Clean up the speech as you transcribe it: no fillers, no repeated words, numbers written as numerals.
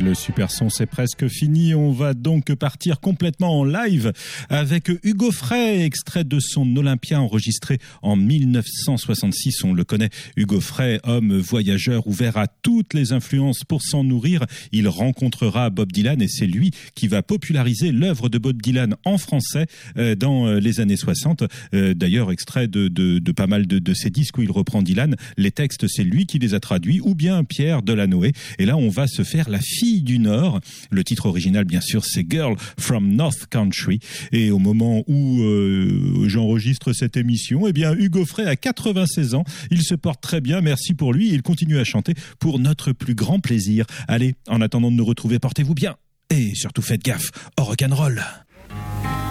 Le super son, c'est presque fini. On va donc partir complètement en live avec Hugo Frey, extrait de son Olympia enregistré en 1966. On le connaît, Hugo Frey, homme voyageur ouvert à toutes les influences pour s'en nourrir. Il rencontrera Bob Dylan et c'est lui qui va populariser l'œuvre de Bob Dylan en français dans les années 60. D'ailleurs, extrait de pas mal de ses disques où il reprend Dylan. Les textes, c'est lui qui les a traduits, ou bien Pierre Delanoë. Et là, on va se faire La fille du Nord. Le titre original, bien sûr, c'est Girl from North Country. Et au moment où j'enregistre cette émission, eh bien, Hugo Frey a 96 ans. Il se porte très bien. Merci pour lui. Il continue à chanter pour notre plus grand plaisir. Allez, en attendant de nous retrouver, portez-vous bien. Et surtout, faites gaffe au rock'n'roll.